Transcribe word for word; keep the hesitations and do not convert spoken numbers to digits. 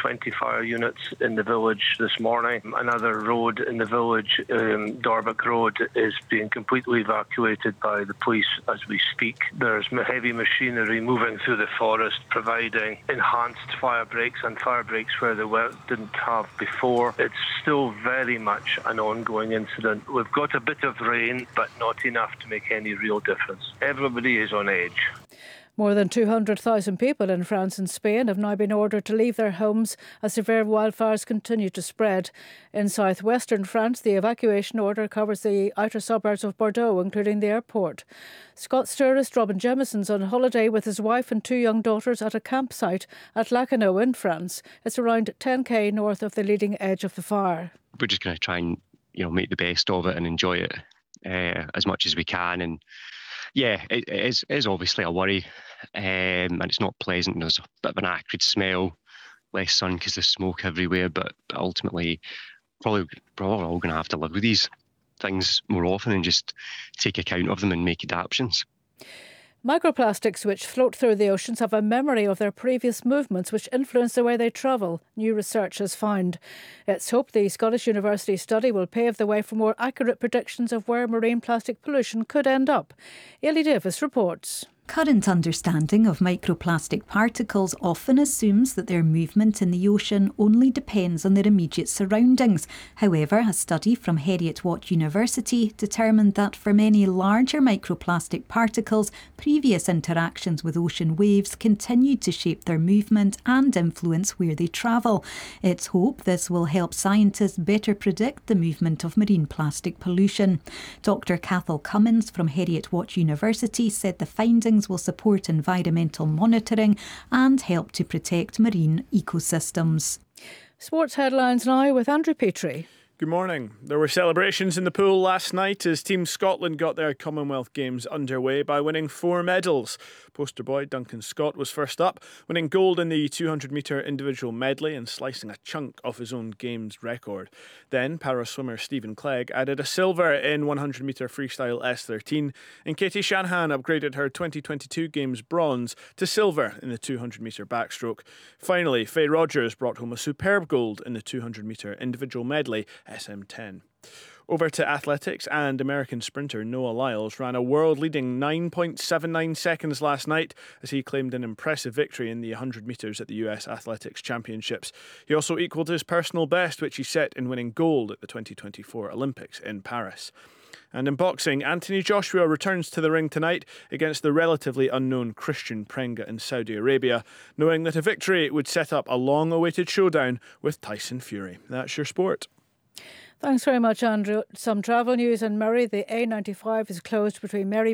twenty fire units in the village this morning. Another road in the village, um, Dorbuck Road, is being completely evacuated by the police as we speak. There's heavy machinery moving through the forest, providing enhanced fire breaks and fire breaks where they were, didn't have before. It's still very much an ongoing incident. We've got a bit of rain, but not enough to make any real difference. Everybody is on edge. More than two hundred thousand people in France and Spain have now been ordered to leave their homes as severe wildfires continue to spread. In southwestern France, the evacuation order covers the outer suburbs of Bordeaux, including the airport. Scots tourist Robin Jemison's on holiday with his wife and two young daughters at a campsite at Lacanau in France. It's around ten k north of the leading edge of the fire. We're just going to try and, you know, make the best of it and enjoy it uh, as much as we can. And yeah, it, it, is, it is obviously a worry. Um, and it's not pleasant. There's a bit of an acrid smell, less sun because there's smoke everywhere, but ultimately probably, probably we're all going to have to live with these things more often and just take account of them and make adaptations. Microplastics which float through the oceans have a memory of their previous movements which influence the way they travel, new research has found. It's hoped the Scottish University study will pave the way for more accurate predictions of where marine plastic pollution could end up. Ailey Davis reports. Current understanding of microplastic particles often assumes that their movement in the ocean only depends on their immediate surroundings. However, a study from Heriot-Watt University determined that for many larger microplastic particles, previous interactions with ocean waves continued to shape their movement and influence where they travel. It's hoped this will help scientists better predict the movement of marine plastic pollution. Doctor Cathal Cummins from Heriot-Watt University said the findings will support environmental monitoring and help to protect marine ecosystems. Sports headlines now with Andrew Petrie. Good morning. There were celebrations in the pool last night as Team Scotland got their Commonwealth Games underway by winning four medals. Poster boy Duncan Scott was first up, winning gold in the two hundred metre individual medley and slicing a chunk off his own Games record. Then para-swimmer Stephen Clegg added a silver in one hundred metre freestyle S thirteen, and Katie Shanahan upgraded her twenty twenty-two Games bronze to silver in the two hundred metre backstroke. Finally, Faye Rogers brought home a superb gold in the two hundred metre individual medley S M ten. Over to athletics, and American sprinter Noah Lyles ran a world-leading nine point seven nine seconds last night as he claimed an impressive victory in the one hundred metres at the U S Athletics Championships. He also equalled his personal best, which he set in winning gold at the twenty twenty-four Olympics in Paris. And in boxing, Anthony Joshua returns to the ring tonight against the relatively unknown Christian Prenga in Saudi Arabia, knowing that a victory would set up a long-awaited showdown with Tyson Fury. That's your sport. Thanks very much, Andrew. Some travel news in Murray. The A ninety-five is closed between Mary